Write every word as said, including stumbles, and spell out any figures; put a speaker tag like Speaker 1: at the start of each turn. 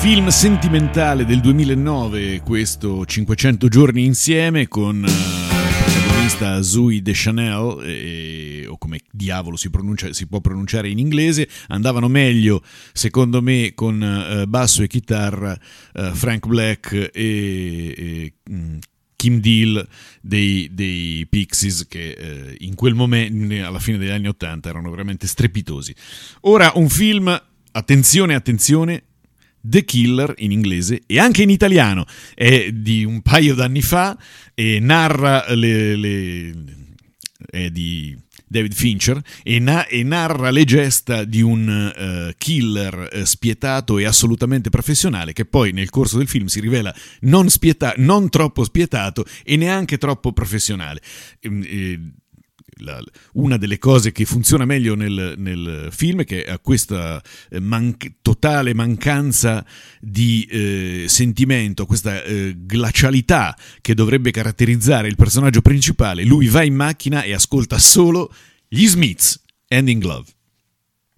Speaker 1: Film sentimentale del duemilanove, questo cinquecento giorni insieme, con uh, il protagonista Zooey Deschanel, e, o come diavolo si pronuncia, si può pronunciare in inglese. Andavano meglio secondo me con uh, basso e chitarra uh, Frank Black e, e um, Kim Deal dei, dei Pixies, che eh, in quel momento, alla fine degli anni ottanta, erano veramente strepitosi. Ora un film, attenzione attenzione, The Killer in inglese e anche in italiano, è di un paio d'anni fa e narra le, le è di David Fincher e, na- e narra le gesta di un uh, killer uh, spietato e assolutamente professionale, che poi nel corso del film si rivela non, spieta- non troppo spietato e neanche troppo professionale. E, e, La, una delle cose che funziona meglio nel, nel film è che ha questa man- totale mancanza di eh, sentimento, questa eh, glacialità che dovrebbe caratterizzare il personaggio principale. Lui va in macchina e ascolta solo gli Smiths, Hand in Glove.